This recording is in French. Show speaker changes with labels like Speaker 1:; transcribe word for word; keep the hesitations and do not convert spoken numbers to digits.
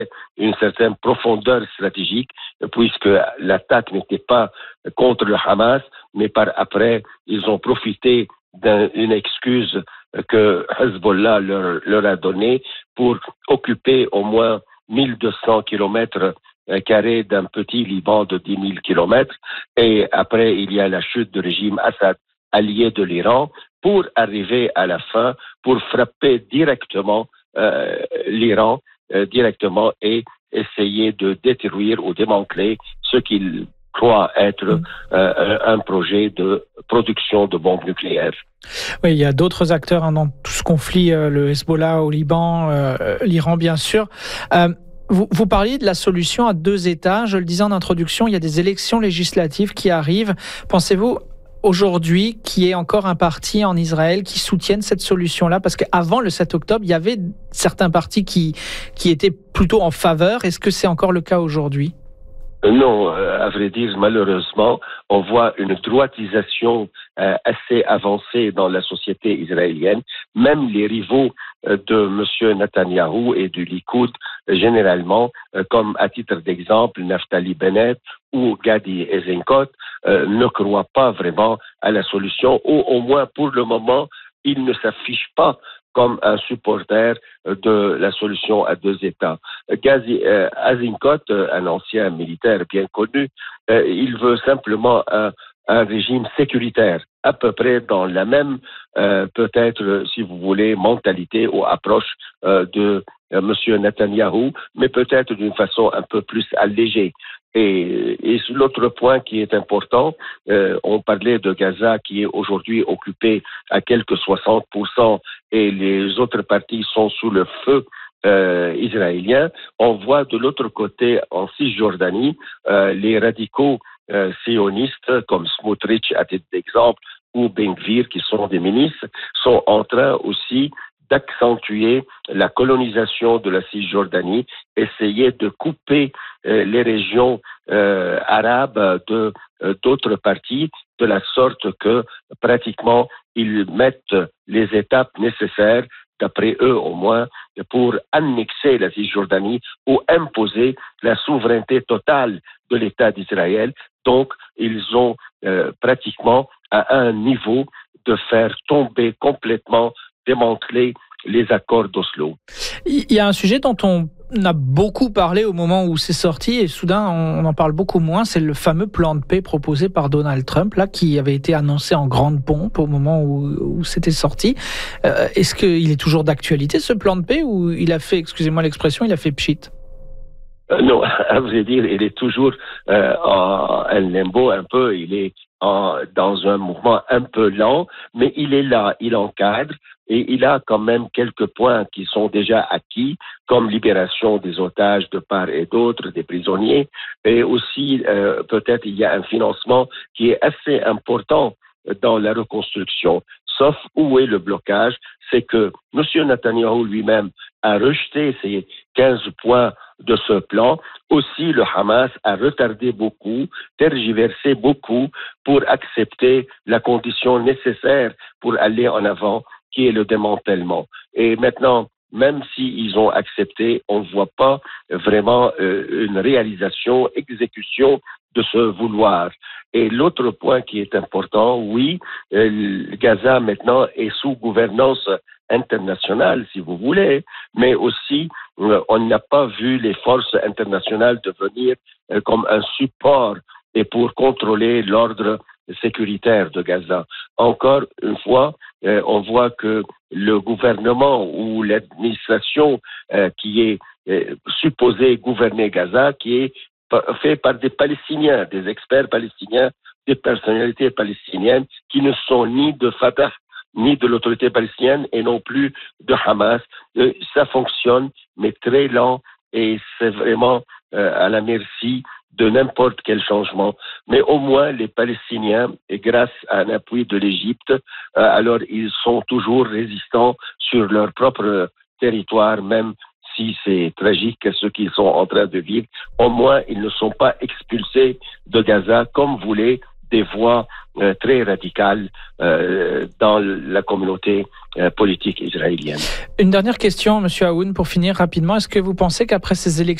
Speaker 1: une certaine profondeur stratégique, puisque l'attaque n'était pas contre le Hamas, mais par après, ils ont profité d'une excuse que Hezbollah leur, leur a donnée pour occuper au moins mille deux cents kilomètres carrés d'un petit Liban de dix mille kilomètres. Et après, il y a la chute du régime Assad, allié de l'Iran, pour arriver à la fin, pour frapper directement euh, l'Iran, euh, directement, et essayer de détruire ou démanteler ce qu'ils croient être euh, un projet de production de bombes nucléaires.
Speaker 2: Oui, il y a d'autres acteurs hein, dans tout ce conflit, euh, le Hezbollah au Liban, euh, l'Iran bien sûr. Euh, vous, vous parliez de la solution à deux États. Je le disais en introduction, il y a des élections législatives qui arrivent. Pensez-vous aujourd'hui qu'il y ait encore un parti en Israël qui soutienne cette solution-là? Parce qu'avant le sept octobre, il y avait certains partis qui, qui étaient plutôt en faveur. Est-ce que c'est encore le cas aujourd'hui?
Speaker 1: Non, à vrai dire, malheureusement, on voit une droitisation euh, assez avancée dans la société israélienne. Même les rivaux euh, de M. Netanyahou et du Likoud, euh, généralement, euh, comme à titre d'exemple, Naftali Bennett ou Gadi Eisenkot, euh, ne croient pas vraiment à la solution, ou au moins pour le moment, ils ne s'affichent pas comme un supporter de la solution à deux États. Gadi euh, Eisenkot, un ancien militaire bien connu, euh, il veut simplement un, un régime sécuritaire, à peu près dans la même, euh, peut-être, si vous voulez, mentalité ou approche euh, de euh, M. Netanyahou, mais peut-être d'une façon un peu plus allégée. Et, et l'autre point qui est important, euh, on parlait de Gaza qui est aujourd'hui occupé à quelque soixante pour cent et les autres parties sont sous le feu euh, israélien. On voit de l'autre côté, en Cisjordanie, euh, les radicaux euh, sionistes comme Smotrich à titre d'exemple ou Ben Gvir qui sont des ministres, sont en train aussi d'accentuer la colonisation de la Cisjordanie, essayer de couper euh, les régions euh, arabes de euh, d'autres parties, de la sorte que pratiquement ils mettent les étapes nécessaires, d'après eux au moins, pour annexer la Cisjordanie ou imposer la souveraineté totale de l'État d'Israël. Donc, ils ont euh, pratiquement à un niveau de faire tomber complètement, démanteler les accords d'Oslo.
Speaker 2: Il y a un sujet dont on a beaucoup parlé au moment où c'est sorti et soudain on en parle beaucoup moins, c'est le fameux plan de paix proposé par Donald Trump, là, qui avait été annoncé en grande pompe au moment où, où c'était sorti. Euh, est-ce qu'il est toujours d'actualité ce plan de paix ou il a fait, excusez-moi l'expression, il a fait pchit?
Speaker 1: Euh, non, à vrai dire, il est toujours euh, en un limbo un peu, il est en, dans un mouvement un peu lent, mais il est là, il encadre et il a quand même quelques points qui sont déjà acquis, comme libération des otages de part et d'autre, des prisonniers, et aussi euh, peut-être il y a un financement qui est assez important dans la reconstruction. Sauf où est le blocage, c'est que M. Netanyahou lui-même a rejeté ces quinze points de ce plan. Aussi, le Hamas a retardé beaucoup, tergiversé beaucoup pour accepter la condition nécessaire pour aller en avant, qui est le démantèlement. Et maintenant, même s'ils ont accepté, on ne voit pas vraiment euh, une réalisation, exécution de ce vouloir. Et l'autre point qui est important, oui, euh, Gaza maintenant est sous gouvernance internationale, si vous voulez, mais aussi euh, on n'a pas vu les forces internationales devenir euh, comme un support et pour contrôler l'ordre sécuritaire de Gaza. Encore une fois, euh, on voit que le gouvernement ou l'administration euh, qui est euh, supposée gouverner Gaza, qui est fait par des Palestiniens, des experts palestiniens, des personnalités palestiniennes qui ne sont ni de Fatah, ni de l'autorité palestinienne et non plus de Hamas. Euh, ça fonctionne, mais très lent et c'est vraiment euh, à la merci de n'importe quel changement. Mais au moins, les Palestiniens, et grâce à un appui de l'Égypte, euh, alors ils sont toujours résistants sur leur propre territoire, même si c'est tragique ce qu'ils sont en train de vivre. Au moins, ils ne sont pas expulsés de Gaza comme voulaient des voix euh, très radicales euh, dans la communauté euh, politique israélienne.
Speaker 2: Une dernière question, Monsieur Aoun, pour finir rapidement. Est-ce que vous pensez qu'après ces élections,